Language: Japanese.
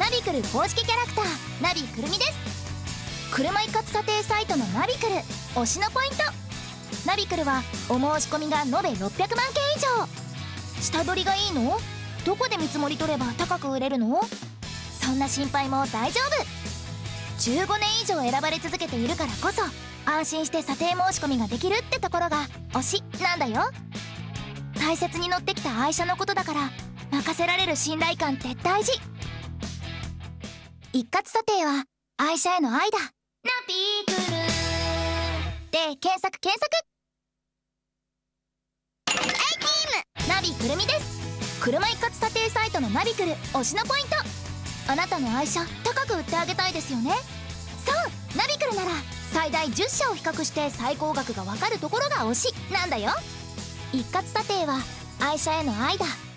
ナビクル公式キャラクターナビくるみです。車一括査定サイトのナビクル推しのポイント。ナビクルはお申し込みが延べ600万件以上。下取りがいいの？どこで見積もり取れば高く売れるの？そんな心配も大丈夫。15年以上選ばれ続けているからこそ安心して査定申し込みができるってところが推しなんだよ。大切に乗ってきた愛車のことだから任せられる信頼感って大事。一括査定は愛車への愛だ。ナビクルで検索ナビくるみです。車一括査定サイトのナビクル推しのポイント。あなたの愛車高く売ってあげたいですよね。そうナビクルなら最大10社を比較して最高額がわかるところが推しなんだよ。一括査定は愛車への愛だ。